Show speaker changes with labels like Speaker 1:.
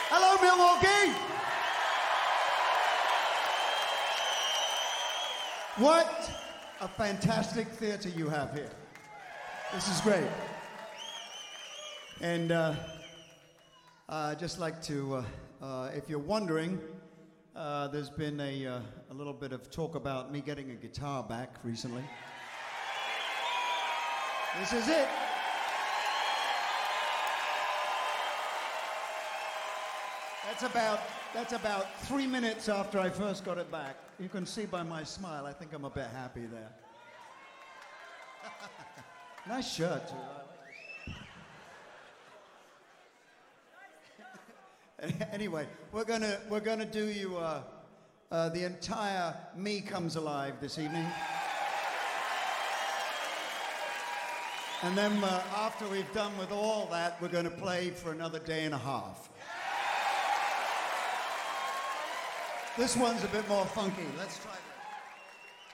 Speaker 1: Hello, Milwaukee! What a fantastic theater you have here. This is great. And I'd just like to, if you're wondering, there's been a little bit of talk about me getting a guitar back recently. This is it. That's about 3 minutes after I first got it back. You can see by my smile, I think I'm a bit happy there. Nice shirt, too. Anyway, we're gonna do you the entire Me Comes Alive this evening. And then after we've done with all that, we're going to play for another day and a half. This one's a bit more funky. Let's try that.